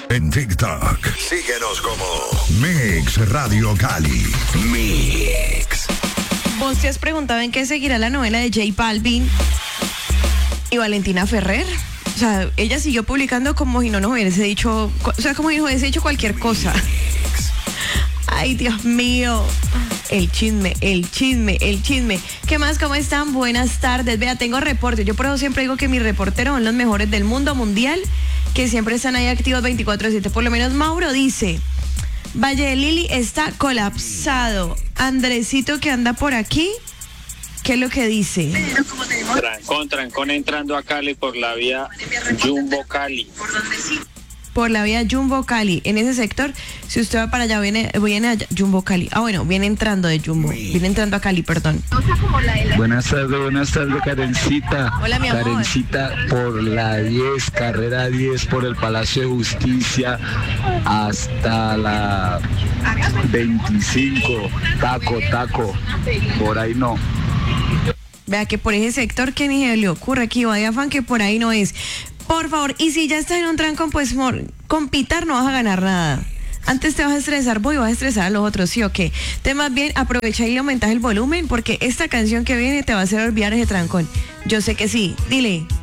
En TikTok, síguenos como Mix Radio Cali. Mix. ¿Vos te has preguntado en qué seguirá la novela de J Balvin y Valentina Ferrer? O sea, ella siguió publicando como si no nos hubiese dicho, o sea, como si nos hubiese dicho cualquier cosa. Ay, Dios mío. El chisme. ¿Qué más? ¿Cómo están? Buenas tardes. Vea, tengo reportes. Yo por eso siempre digo que mis reporteros son los mejores del mundo mundial, que siempre están ahí activos 24/7. Por lo menos Mauro dice: Valle de Lili está colapsado. Andresito, que anda por aquí, ¿qué es lo que dice? Trancón entrando a Cali por la vía Jumbo Cali. Por la vía Jumbo Cali, en ese sector, si usted va para allá, viene a Jumbo Cali. Ah, bueno, viene entrando de Jumbo, viene entrando a Cali, perdón. Buenas tardes, Karencita. Hola, mi amor. Karencita, por la 10, carrera 10, por el Palacio de Justicia, hasta la 25, taco, por ahí no. Vea que por ese sector que ni se le ocurre aquí, vaya fan, que por ahí no es. Por favor, y si ya estás en un trancón, pues con pitar no vas a ganar nada. Antes te vas a estresar vos y vas a estresar a los otros, ¿sí o qué? Te más bien aprovecha y aumentas el volumen, porque esta canción que viene te va a hacer olvidar ese trancón. Yo sé que sí. Dile.